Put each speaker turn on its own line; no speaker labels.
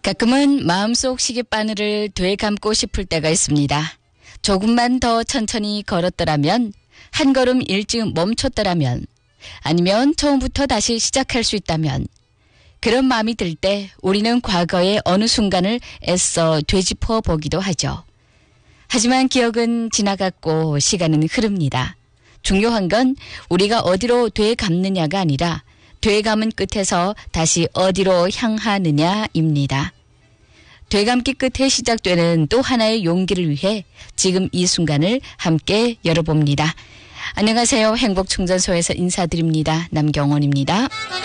가끔은 마음속 시계바늘을 되감고 싶을 때가 있습니다. 조금만 더 천천히 걸었더라면, 한 걸음 일찍 멈췄더라면, 아니면 처음부터 다시 시작할 수 있다면, 그런 마음이 들 때 우리는 과거의 어느 순간을 애써 되짚어 보기도 하죠. 하지만 기억은 지나갔고 시간은 흐릅니다. 중요한 건 우리가 어디로 되감느냐가 아니라 되감은 끝에서 다시 어디로 향하느냐입니다. 되감기 끝에 시작되는 또 하나의 용기를 위해 지금 이 순간을 함께 열어봅니다. 안녕하세요. 행복충전소에서 인사드립니다. 남경원입니다.